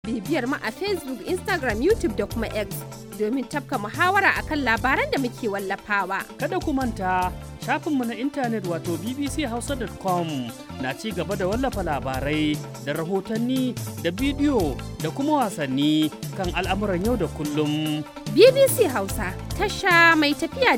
bibiyar mu a Facebook, Instagram, YouTube da kuma X domin tafka muhawara akan labaran da muke wallafawa. Kada ku manta shafinmu na intanet wato bbchausa.com na ci gaba da wallafa labarai da rahotanni da bidiyo da kuma wasanni kan al'amuran yau da kullum. BBC Hausa, tasha mai tafiya